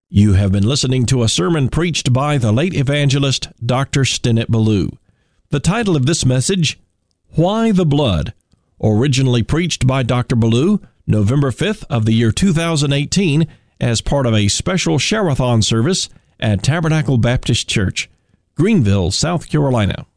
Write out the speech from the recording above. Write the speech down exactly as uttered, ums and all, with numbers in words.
You have been listening to a sermon preached by the late evangelist Doctor Stennett Ballou. The title of this message, Why the Blood? Originally preached by Doctor Ballou November fifth of the year two thousand eighteen as part of a special Share-a-thon service at Tabernacle Baptist Church, Greenville, South Carolina.